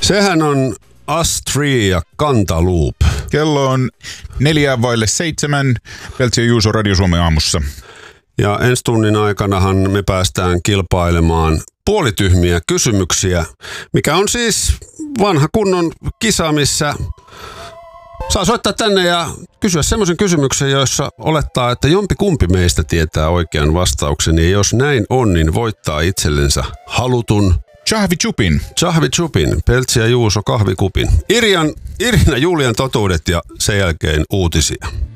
Sehän on Astri ja Cantaloupe. Kello on 6:45. Peltsi ja Juuso Radio Suomen aamussa. Ja ensi tunnin aikanahan me päästään kilpailemaan puolityhmiä kysymyksiä, mikä on siis vanha kunnon kisa, missä saa soittaa tänne ja kysyä semmoisen kysymyksen, jossa olettaa, että jompikumpi meistä tietää oikean vastauksen. Ja jos näin on, niin voittaa itsellensä halutun Chahvi-chupin, Peltsi ja Juuso kahvikupin. Irina Julian totuudet ja sen jälkeen uutisia.